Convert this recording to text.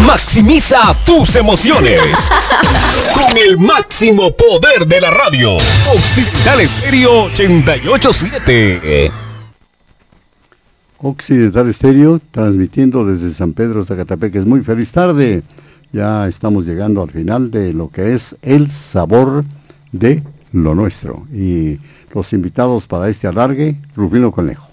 Maximiza tus emociones con el máximo poder de la radio. Occidental Estéreo 88.7. Occidental Estéreo, transmitiendo desde San Pedro, Zacatepeques. Muy feliz tarde. Ya estamos llegando al final de lo que es el sabor de lo nuestro. Y los invitados para este alargue, Rufino Conejo.